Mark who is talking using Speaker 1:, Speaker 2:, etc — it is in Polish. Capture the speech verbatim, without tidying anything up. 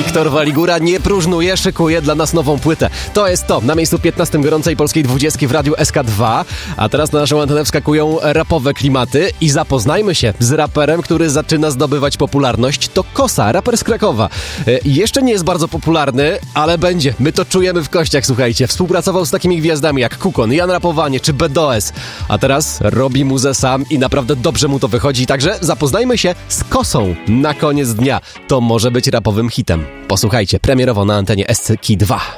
Speaker 1: Wiktor Waligura nie próżnuje, szykuje dla nas nową płytę. To jest to, na miejscu piętnastym gorącej polskiej dwudziestki w Radiu S K dwa. A teraz na naszą antenę wskakują rapowe klimaty i zapoznajmy się z raperem, który zaczyna zdobywać popularność. To Kosa, raper z Krakowa. E, jeszcze nie jest bardzo popularny, ale będzie. My to czujemy w kościach, słuchajcie. Współpracował z takimi gwiazdami jak Kukon, Jan Rapowanie czy B D O S. A teraz robi muzę sam i naprawdę dobrze mu to wychodzi. Także zapoznajmy się z Kosą na koniec dnia. To może być rapowym hitem. Posłuchajcie, premierowo na antenie S K dwa.